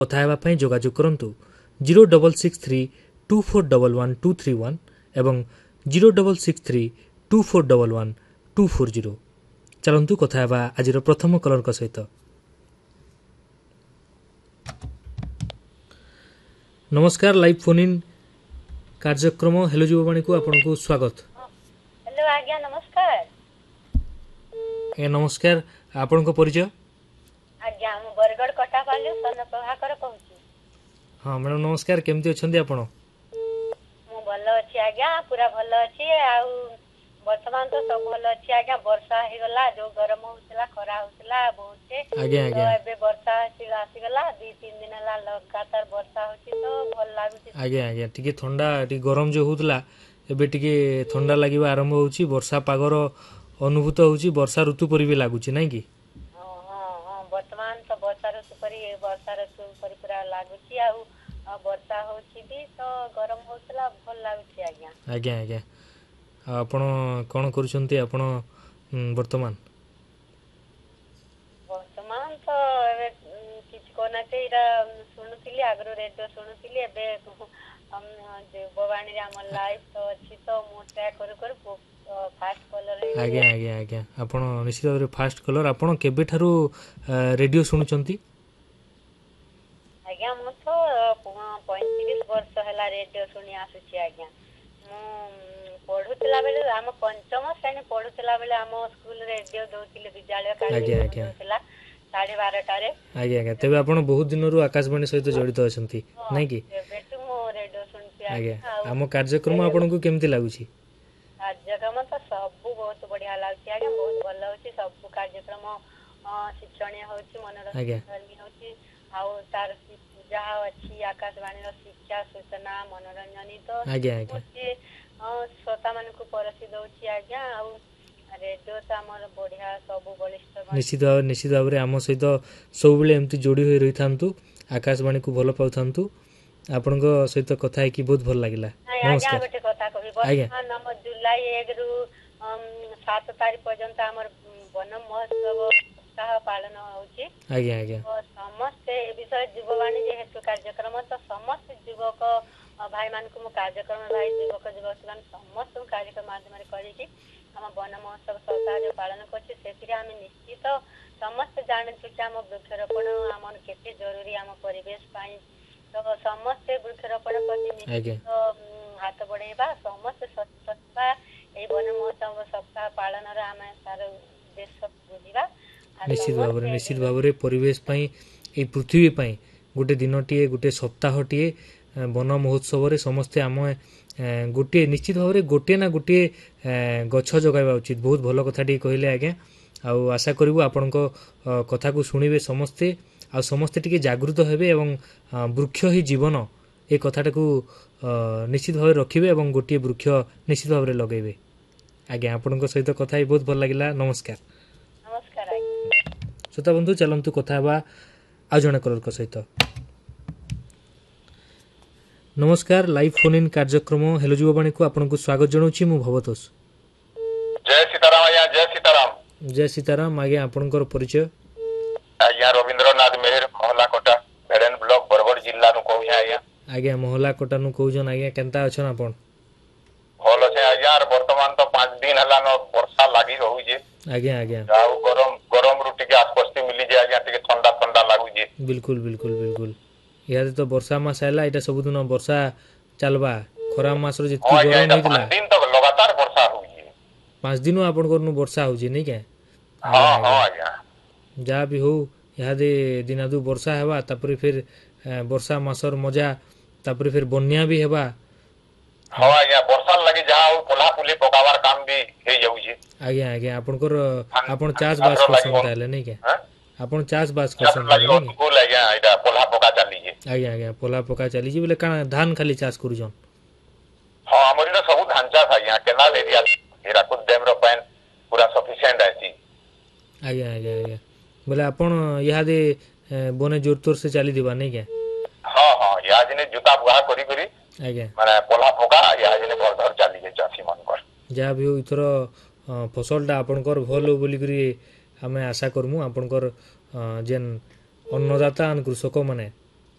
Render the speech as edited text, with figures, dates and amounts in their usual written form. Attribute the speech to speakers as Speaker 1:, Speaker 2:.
Speaker 1: କଥା ହେବା ପାଇଁ ଯୋଗାଯୋଗ କରନ୍ତୁ 066324111231 ଏବଂ 066324111240। ଚାଲନ୍ତୁ କଥା ହେବା ଆଜିର ପ୍ରଥମ କଲରଙ୍କ ସହିତ। ନମସ୍କାର, ଲାଇଭ୍ ଫୋନ୍ ଇନ୍ କାର୍ଯ୍ୟକ୍ରମ ହେଲୋ ଯୁବବାଣୀକୁ ଆପଣଙ୍କୁ ସ୍ୱାଗତ।
Speaker 2: हेलो आज्ञा नमस्कार।
Speaker 1: ନମସ୍କାର, ଆପଣଙ୍କ ପରିଚୟ?
Speaker 2: आज्ञा मु बरगड़ कटापाली सन प्रभाकर कहूची।
Speaker 1: ହଁ ମ୍ୟାଡ଼ାମ ନମସ୍କାର, କେମିତି ଅଛନ୍ତି ଆପଣ?
Speaker 2: मु भल अछि आज्ञा, पूरा भल अछि। आउ वर्तमान तो सब भल अछि आज्ञा। वर्षा हे गला, जो गरम होउतला खरा होउतला बहुत।
Speaker 1: आज्ञा आज्ञा
Speaker 2: तो एबे वर्षा आसी गला, 2-3 दिन ला लगातार वर्षा होची तो भल लागुची।
Speaker 1: आज्ञा आज्ञा टिके थंडा टिके गरम जो होउतला एबे टिके थंडा लागिबा आरंभ होउची। वर्षा पागर अनुभूत होउची, वर्षा ऋतु परि भी लागुची नाही की?
Speaker 2: वर्तमान तो वर्षा ऋतु परि पूरा लागुची। आउ वर्षा होची भी तो गरम होतला भल लागुची आज्ञा।
Speaker 1: आज्ञा आज्ञा आपण कोन करूछंती आपण वर्तमान?
Speaker 2: वर्तमान तो एबे किछ कोना तेरा सुनुतिली, आगरो रेडियो सुनुतिली। एबे हम देववाणी रे हमर लाइव तो अछि तो मु ट्राई कर फास्ट कॉलर।
Speaker 1: आज्ञा आज्ञा आज्ञा आपण निश्चित भाବରେ फास्ट कॉलर। आपण केबे ठारू रेडियो सुनुचंती?
Speaker 2: आज्ञा मु तो 35 वर्ष हला रेडियो सुनी आसुची आज्ञा। मु पढुतला बेले हम पंचम श्रेणी पढुतला बेले हम स्कूल रेडियो दउतिले विद्यालय कार्यक्रम होतला 12:30 टारे।
Speaker 1: आज्ञा आज्ञा तेबे आपण बहुत दिनरु आकाशवाणी सहित जड़ित अछंती नै की?
Speaker 2: बेटु मु रेडियो सुनती
Speaker 1: आज्ञा हम कार्यक्रम आपनको केमती लागुची?
Speaker 2: कार्यक्रम तो सब बहुत बढ़िया लागुची आज्ञा। बहुत भल होची सब कार्यक्रम। शिक्षणीय होची, मनोरंजन होची। आउ तार जहा अछि आकाशवाणी रो शिक्षा, सूचना, मनोरंजन तो
Speaker 1: आज्ञा आज्ञा
Speaker 2: श्रोता मन को परसी दउची आज्ञा। आउ रेडियो तो हमर बढ़िया सब बलिष्ठ
Speaker 1: निश्चित भाବରେ ଆମ ସହିତ ସବୁବେଳେ ଏମିତି ଯୋଡ଼ି ହୋଇ ରହିଥାନ୍ତୁ, ଆକାଶବାଣୀକୁ ଭଲ ପାଉଥାନ୍ତୁ। ଆପଣଙ୍କ ସହିତ କଥା ହେଇକି ବହୁତ ଭଲ ଲାଗିଲା।
Speaker 2: नमस्कार। गोटे कथा कहबी, वर्तमान हम जुलाई 1 रु 7 तारिख पर्यंत हमर वन महोत्सव सप्ताह पालन होची।
Speaker 1: आज्ञा आज्ञा
Speaker 2: समस्त ए विषय युववाणी जेहेतु कार्यक्रम तो समस्त युवक भाई मान को कार्यक्रम भाई युवक मान समस्त कार्यक्रम माध्यम रे करी कि हम वन महोत्सव सप्ताह जो पालन करछि। सेतिरे हम निश्चित समस्त जाने कि हम वृक्षरोपण हमन केते जरूरी हम परिवेश पाई। तो समस्त वृक्षरोपण प्रति निश्चित हाथ बढ़ेबा, समस्त स्वच्छता ए वन महोत्सव सप्ताह पालन रे हम तार उद्देश्य बुझिबा।
Speaker 1: निश्चित भाବରେ परिवेश पाई ए पृथ्वी पाई गोटे दिनटीए गोटे सप्ताहटीए वन महोत्सव रे समस्ते आम गोटे निश्चित भाବରେ गोटे ना गोटे गछ जगाइबा उचित। बहुत भल कथाटी कहले आज्ञा। आउ आशा करिबु आपनक कथा को सुनिबे समस्ते, आ समस्ते टिके जागृत हेबे एवं वृक्ष ही जीवन ए कथाटा को निश्चित भाବରେ रखिबे एवं गोटे वृक्ष निश्चित भाବରେ लगेबे। आज्ञा आपनक सहित कथा ही बहुत भल लागिला। नमस्कार।
Speaker 2: नमस्कार।
Speaker 1: श्रोता बंधु चलंतु कथा हेबा आ जणे कलरक सहित। नमस्कार, लाइव फोन इन कार्यक्रम हेलो युववाणी को आपनको स्वागत जणाउछि मु भवतोष।
Speaker 3: जय सीताराम आज्ञा। जय सीताराम।
Speaker 1: जय सीताराम आज्ञा आपनकर परिचय?
Speaker 3: आज्ञा रविंद्रनाथ मेहर, मोहला कोटा, बेड़न ब्लॉक, बरगड़ जिल्ला नु कहू आज्ञा।
Speaker 1: आज्ञा मोहला कोटा नु कहउजन आज्ञा। केनता अछन आपण?
Speaker 3: भल छै आज्ञा। वर्तमान तो 5 दिन हला न वर्षा लागि रहू जे।
Speaker 1: आज्ञा आज्ञा
Speaker 3: आउ गरम रु टिके आश्वस्ति मिली जे आज्ञा, टिके ठंडा ठंडा लागू जे।
Speaker 1: बिल्कुल बिल्कुल बिल्कुल याद तो वर्षा मास आइला, एटा सब दिन वर्षा चलबा। खरा मास रो जितकी गरम होइतला
Speaker 3: 5 दिन तक लगातार वर्षा होई जे।
Speaker 1: 5 दिन आपनकर नु वर्षा होजी नै के?
Speaker 3: हां हां आज्ञा।
Speaker 1: जा भी हो यादे दिनादु वर्षा हेबा, तापर फिर वर्षा मासर मजा, तापर फिर बन्या भी हेबा।
Speaker 3: हां आज्ञा वर्षा लागि जा हो पोला पुली पकावार काम भी हे जाउ जे।
Speaker 1: आज्ञा आज्ञा आपनकर आपन चास बास करसन ताले नै के? आपन चास बास करसन ताले नै के?
Speaker 3: बोल आज्ञा एटा पोला पका चली जे।
Speaker 1: आज्ञा आज्ञा पोला पका चली जे बोले काना धान खाली चास करूजन?
Speaker 3: हां हमरी न सब धान चास आज्ञा। केनाल एरिया हिराकुद डैम रो पानी पूरा सफिशिएंट आसी।
Speaker 1: आज्ञा आज्ञा आज्ञा बोले आपण यादे बने जोर तोर से चली दिबा नै के?
Speaker 3: हां हां याजने जुता बुहा करी करी
Speaker 1: आज्ञा
Speaker 3: माने पोला पका याजने भर धर चली जे चासी मन कर।
Speaker 1: जा भी हो इथरो फसलटा आपनकर भल हो बोली करी हमें आशा करमु। आपनकर जेन अन्नदाता कृषक माने